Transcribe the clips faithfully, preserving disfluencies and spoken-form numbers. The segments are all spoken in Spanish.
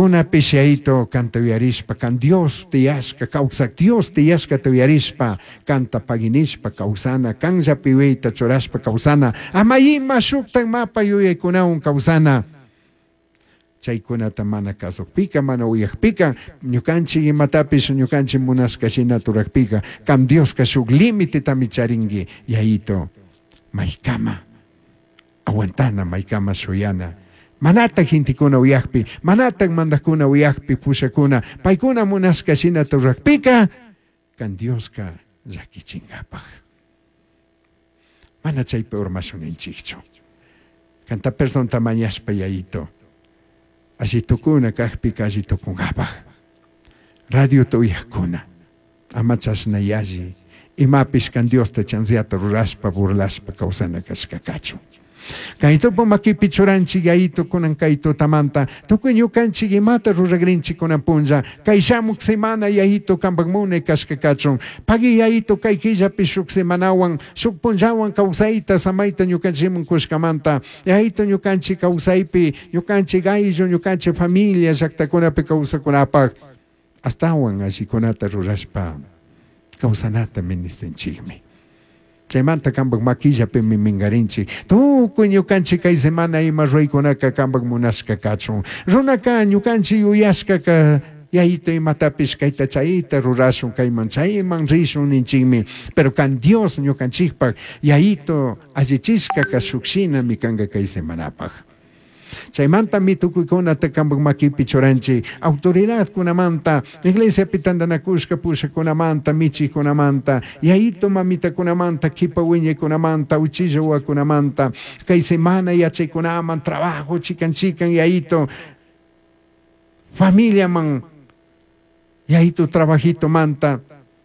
Kuna pishaito canta viarispa, can Dios te yasca, causa Dios te yasca te viarispa, canta paginispa, causana, can yapiweita choraspa, causana, amayima shuktan mapa yuye kuna un causana. Chay kuna tamana kasukpika, mana uyakpika, ñukanchi matapis, ñukanchi munaskashina turakpika, cam Dios kasuk límite tamicharingi, yaito, maikama, aguantana, maikama suyana. Manatag hindi kuna uyakpi, manatag mandakuna uyakpi pusakuna, paikuna munaskashina turakpika, kan Dios ka zakichingapag. Manachay peormasun en chicho. Kanta perdón tamañas payayito. Así tukuna kakpika así tukungapag. Radio to uyakuna. Amachas na yazi. Imapis kan Dios te chanziata ruraspa burlaspa kausana kaskakacho. Kaito po makipichuranchi yaito kunan kaito tamanta, tukunyo kanchi gimata ruragrinchi kunan punja, kaishamuk semana yaito kambagmune kaskakachon, pagi yaito kaikija pishuk semanawan, suk punjawan kausaita samaita nyukanchimun kuskamanta, yaito nyukanchi kausaipi, nyukanchi gaijo, nyukanchi familia, sakta kunape kausa kunapak, astawan así kunata ruraspa, kausanata ministerchigme. Chaymanta kambag makilla pe mi mingarinchi. Tu kunyo kanchi kay semana ima roy kunaka kambag munaska kachon. Runaka nyukanchi uyaska ka yaito imatapis kay tachayita rurasun kay manchay man rison ninchimi. Pero kan Dios nyukanchikpag yaito ajichiska ka suksina mi kanga kay semanapag. Chaymanta mitukuy kuna te kambag makipichoranchi autoridad kunamanta iglesia pitandanakushka pusha kunamanta michi kunamanta yaito mamita kunamanta kipawiñe kunamanta uchillawa kunamanta kay semana yache kunaman trabajo chikan chikan yaito familia man yaito trabajito manta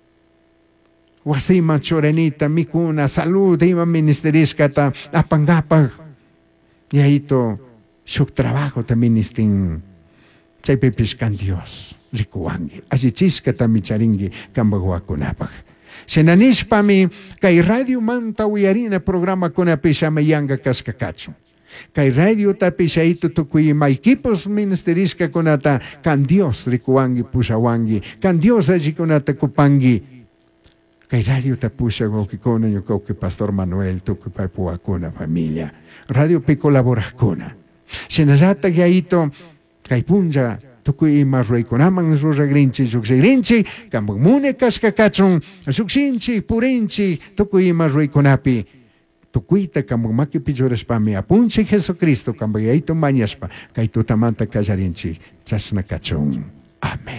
wasima chorenita mikuna salud ima ministeriskata apangapag yaito su trabajo también istin chaypepishkan Dios rikuwangi asichisca tamicharingi kambaguakunapag senanishpami kay radio manta uyarina programa kunapishama yanga kaskakacho kay radio tapishaito tukuy maikipos ministeriska kunata kan Dios rikuwangi pushawangi kan Dios allí kunata kupangi kay radio tapusha gokikona yukoki Pastor Manuel tukuy paipuakuna familia radio pi colaborakuna Sinasata yaito kay punja tukuy imarroy kunaman ruragrinchi suksegrinchi kambagmune kaskakachon suksinchi purinchi tukuy imarroy kunapi tukuyta kambag makipichuraspami apunchi Jesucristo kambag yaito mañaspa kay tutamanta kallarinchi chasnakachon. Amén.